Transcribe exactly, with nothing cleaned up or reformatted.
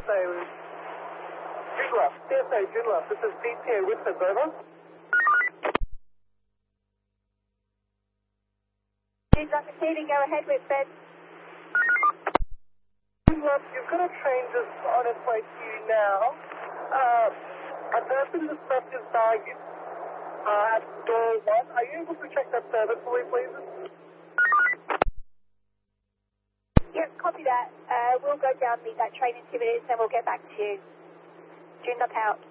A Joondalup, C S A Joondalup, this is D T A Whitford, over. Joondalup receiving, go ahead Whitford. Joondalup, you've got a train just on its way to you now. Uh, a person just left his baggage uh, at door one. Are you able to check that service for me, please? Yep, copy that. Uh, we'll go down, meet that train in two minutes, and we'll get back to you. Joondalup out.